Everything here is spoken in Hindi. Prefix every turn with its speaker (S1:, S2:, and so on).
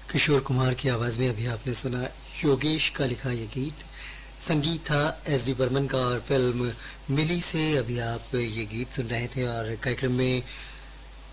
S1: किशोर कुमार की आवाज में अभी आपने सुना योगेश का लिखा ये गीत। संगीत था एस डी बर्मन का और फिल्म मिली से अभी आप ये गीत सुन रहे थे। और कार्यक्रम में